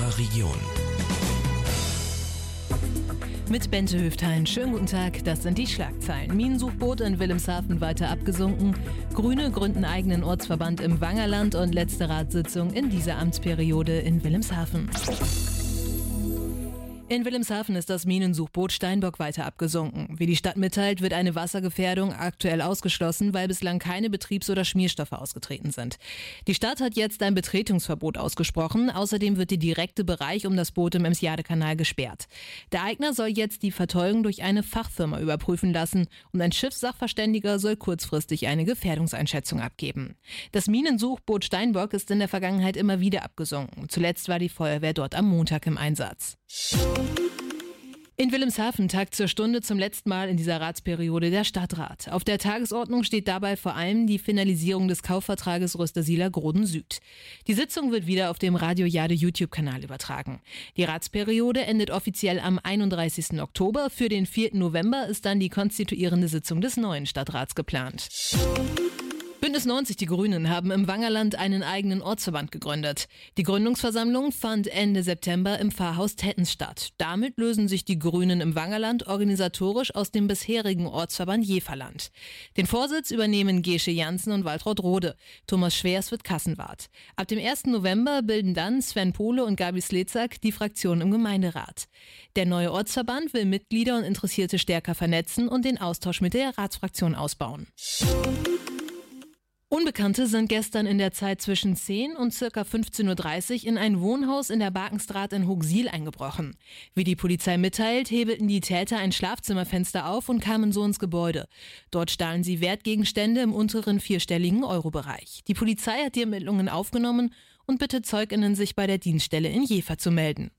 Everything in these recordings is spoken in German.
unserer Region. Mit Bente Höftein. Schönen guten Tag, das sind die Schlagzeilen. Minensuchboot in Wilhelmshaven weiter abgesunken. Grüne gründen eigenen Ortsverband im Wangerland und letzte Ratssitzung in dieser Amtsperiode in Wilhelmshaven. In Wilhelmshaven ist das Minensuchboot Steinbock weiter abgesunken. Wie die Stadt mitteilt, wird eine Wassergefährdung aktuell ausgeschlossen, weil bislang keine Betriebs- oder Schmierstoffe ausgetreten sind. Die Stadt hat jetzt ein Betretungsverbot ausgesprochen. Außerdem wird der direkte Bereich um das Boot im Emsjade-Kanal gesperrt. Der Eigner soll jetzt die Verteuung durch eine Fachfirma überprüfen lassen und ein Schiffssachverständiger soll kurzfristig eine Gefährdungseinschätzung abgeben. Das Minensuchboot Steinbock ist in der Vergangenheit immer wieder abgesunken. Zuletzt war die Feuerwehr dort am Montag im Einsatz. In Wilhelmshaven tagt zur Stunde zum letzten Mal in dieser Ratsperiode der Stadtrat. Auf der Tagesordnung steht dabei vor allem die Finalisierung des Kaufvertrages Röstersieler Groden Süd. Die Sitzung wird wieder auf dem Radio Jade YouTube-Kanal übertragen. Die Ratsperiode endet offiziell am 31. Oktober. Für den 4. November ist dann die konstituierende Sitzung des neuen Stadtrats geplant. Bündnis 90 Die Grünen haben im Wangerland einen eigenen Ortsverband gegründet. Die Gründungsversammlung fand Ende September im Pfarrhaus Tettens statt. Damit lösen sich die Grünen im Wangerland organisatorisch aus dem bisherigen Ortsverband Jeverland. Den Vorsitz übernehmen Gesche Jansen und Waltraud Rode. Thomas Schwers wird Kassenwart. Ab dem 1. November bilden dann Sven Pohle und Gabi Slezak die Fraktion im Gemeinderat. Der neue Ortsverband will Mitglieder und Interessierte stärker vernetzen und den Austausch mit der Ratsfraktion ausbauen. Unbekannte sind gestern in der Zeit zwischen 10 und ca. 15.30 Uhr in ein Wohnhaus in der Barkenstraat in Hoogsiel eingebrochen. Wie die Polizei mitteilt, hebelten die Täter ein Schlafzimmerfenster auf und kamen so ins Gebäude. Dort stahlen sie Wertgegenstände im unteren vierstelligen Euro-Bereich. Die Polizei hat die Ermittlungen aufgenommen und bittet ZeugInnen, sich bei der Dienststelle in Jever zu melden.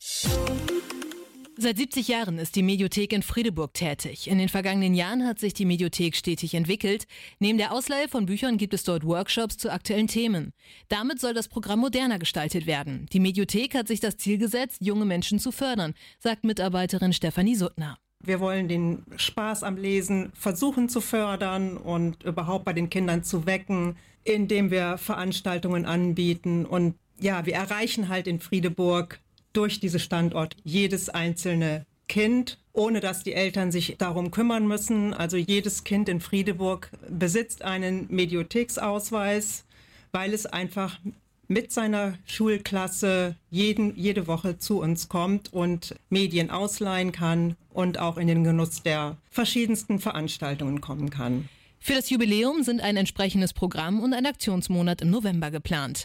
Seit 70 Jahren ist die Mediothek in Friedeburg tätig. In den vergangenen Jahren hat sich die Mediothek stetig entwickelt. Neben der Ausleihe von Büchern gibt es dort Workshops zu aktuellen Themen. Damit soll das Programm moderner gestaltet werden. Die Mediothek hat sich das Ziel gesetzt, junge Menschen zu fördern, sagt Mitarbeiterin Stefanie Suttner. Wir wollen den Spaß am Lesen versuchen zu fördern und überhaupt bei den Kindern zu wecken, indem wir Veranstaltungen anbieten. Und ja, wir erreichen halt in Friedeburg durch diesen Standort jedes einzelne Kind, ohne dass die Eltern sich darum kümmern müssen. Also jedes Kind in Friedeburg besitzt einen Mediotheksausweis, weil es einfach mit seiner Schulklasse jede Woche zu uns kommt und Medien ausleihen kann und auch in den Genuss der verschiedensten Veranstaltungen kommen kann. Für das Jubiläum sind ein entsprechendes Programm und ein Aktionsmonat im November geplant.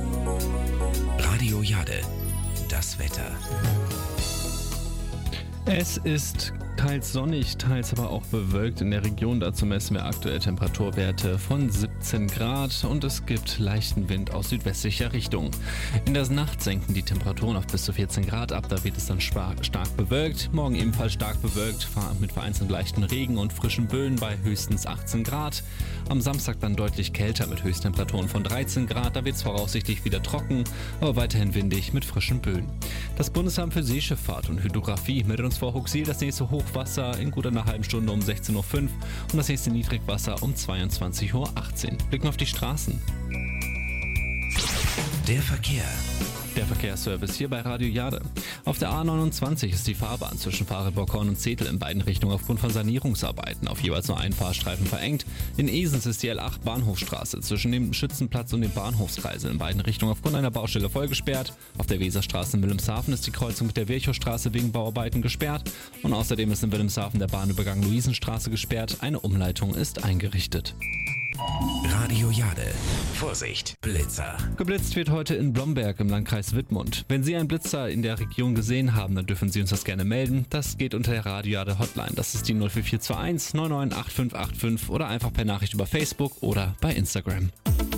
Radio Jade. Das Wetter. Es ist teils sonnig, teils aber auch bewölkt in der Region. Dazu messen wir aktuell Temperaturwerte von 17 Grad und es gibt leichten Wind aus südwestlicher Richtung. In der Nacht senken die Temperaturen auf bis zu 14 Grad ab, da wird es dann stark bewölkt. Morgen ebenfalls stark bewölkt mit vereinzelt leichten Regen und frischen Böen bei höchstens 18 Grad. Am Samstag dann deutlich kälter mit Höchsttemperaturen von 13 Grad. Da wird es voraussichtlich wieder trocken, aber weiterhin windig mit frischen Böen. Das Bundesamt für Seeschifffahrt und Hydrographie meldet uns vor Hoogsiel das nächste Hochwasser in gut einer halben Stunde um 16.05 Uhr und das nächste Niedrigwasser um 22.18 Uhr. Blicken wir auf die Straßen. Der Verkehr. Der Verkehrsservice hier bei Radio Jade. Auf der A29 ist die Fahrbahn zwischen Fahrradborkorn und Zetel in beiden Richtungen aufgrund von Sanierungsarbeiten auf jeweils nur einen Fahrstreifen verengt. In Esens ist die L8 Bahnhofstraße zwischen dem Schützenplatz und dem Bahnhofskreisel in beiden Richtungen aufgrund einer Baustelle vollgesperrt. Auf der Weserstraße in Wilhelmshaven ist die Kreuzung mit der Virchowstraße wegen Bauarbeiten gesperrt. Und außerdem ist in Wilhelmshaven der Bahnübergang Luisenstraße gesperrt. Eine Umleitung ist eingerichtet. Radio Jade. Vorsicht, Blitzer. Geblitzt wird heute in Blomberg im Landkreis Wittmund. Wenn Sie einen Blitzer in der Region gesehen haben, dann dürfen Sie uns das gerne melden. Das geht unter der Radio Jade Hotline. Das ist die 04421 998585 oder einfach per Nachricht über Facebook oder bei Instagram.